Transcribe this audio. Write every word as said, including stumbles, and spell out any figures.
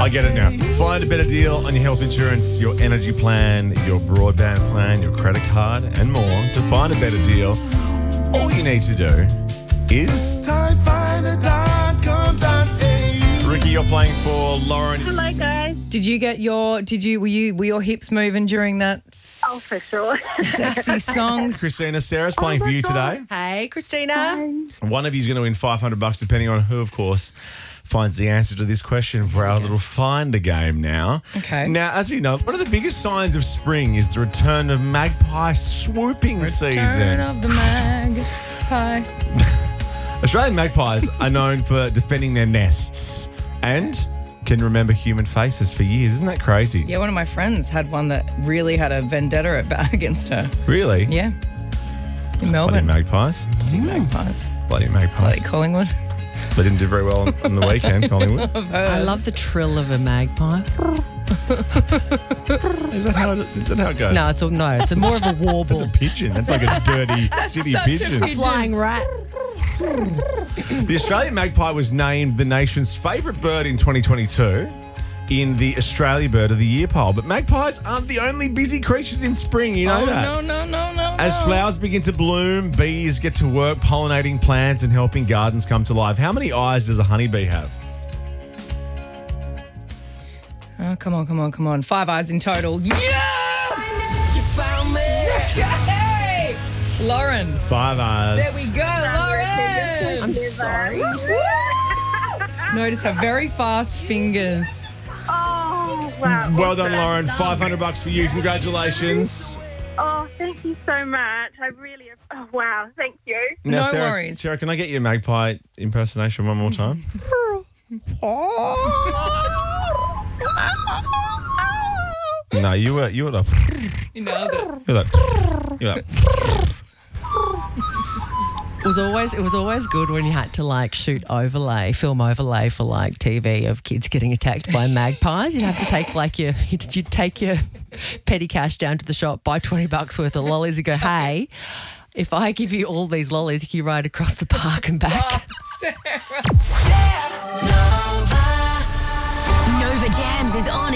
I get it now. Find a better deal on your health insurance, your energy plan, your broadband plan, your credit card, and more. To find a better deal, all you need to do is Time finder dot com dot a u. Ricky, you're playing for Lauren. Hello, guys. Did you get your? Did you? Were you? Were your hips moving during that Oh, for sure. sexy song? Christina, Sarah's playing for you today. Hey, Christina. One of you is going to win five hundred bucks, depending on who, of course, finds the answer to this question for our little finder game now. Okay. Now, as we know, one of the biggest signs of spring is the return of magpie swooping season. Turn of the magpie. Australian magpies are known for defending their nests and can remember human faces for years. Isn't that crazy? Yeah, one of my friends had one that really had a vendetta at- against her. Really? Yeah. In Bloody Melbourne. magpies. Bloody magpies. Bloody magpies. Bloody Collingwood. They didn't do very well on, on the weekend, Collingwood. I love the trill of a magpie. Is that how it, is that how it goes? No, it's a, no, it's a more of a warble. That's a pigeon. That's like a dirty city such a pigeon. pigeon. Flying rat. The Australian magpie was named the nation's favourite bird in twenty twenty-two in the Australia Bird of the Year poll. But magpies aren't the only busy creatures in spring, you know Oh, that. no, no, no, no. As no. flowers begin to bloom, bees get to work pollinating plants and helping gardens come to life. How many eyes does a honeybee have? Oh, come on, come on, come on. Five eyes in total. Yes! You found me. Hey! Lauren. Five eyes. There we go, Lauren. I'm sorry. Notice her very fast fingers. Oh, wow. Well done, Lauren. five hundred bucks for you. Congratulations. Oh, thank you so much. I really, oh, wow. Thank you. Now, No Sarah, worries. Sarah, can I get your magpie impersonation one more time? No, you were you were the You nailed it. you're like you're like It was always it was always good when you had to like shoot overlay, film overlay for like T V of kids getting attacked by magpies. You'd have to take like your you'd, you'd take your petty cash down to the shop, buy twenty bucks worth of lollies, and go, hey, if I give you all these lollies, can you ride across the park and back? Sarah. Nova Jams is on